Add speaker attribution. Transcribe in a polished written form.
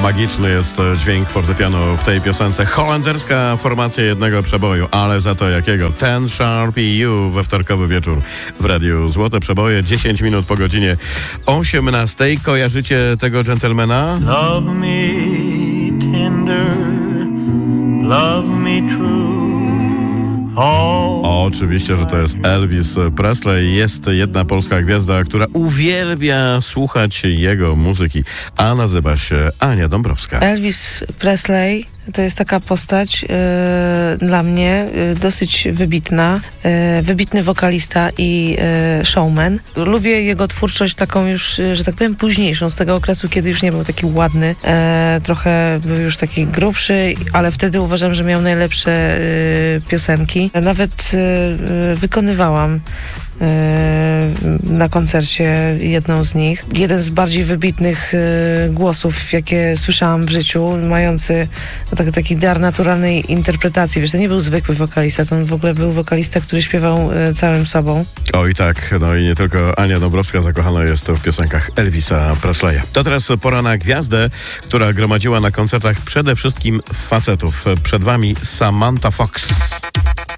Speaker 1: Magiczny jest dźwięk fortepianu w tej piosence. Holenderska formacja jednego przeboju, ale za to jakiego? Ten Sharp You we wtorkowy wieczór w Radiu Złote Przeboje. 10 minut po godzinie 18. Kojarzycie tego dżentelmena?
Speaker 2: Love me tender, love me true.
Speaker 1: Oczywiście, że to jest Elvis Presley. Jest jedna polska gwiazda, która uwielbia słuchać jego muzyki, a nazywa się Ania Dąbrowska.
Speaker 3: Elvis Presley to jest taka postać dla mnie dosyć wybitna, wybitny wokalista i showman. Lubię jego twórczość taką już, że tak powiem, późniejszą, z tego okresu, kiedy już nie był taki ładny, trochę był już taki grubszy, ale wtedy uważam, że miał najlepsze piosenki. Nawet wykonywałam na koncercie jedną z nich. Jeden z bardziej wybitnych głosów, jakie słyszałam w życiu, mający taki dar naturalnej interpretacji. Wiesz, to nie był zwykły wokalista, to on w ogóle był wokalista, który śpiewał całym sobą.
Speaker 1: Oj tak, no i nie tylko Ania Dąbrowska zakochana jest w piosenkach Elvisa Presleya. To teraz pora na gwiazdę, która gromadziła na koncertach przede wszystkim facetów. Przed wami Samantha Fox.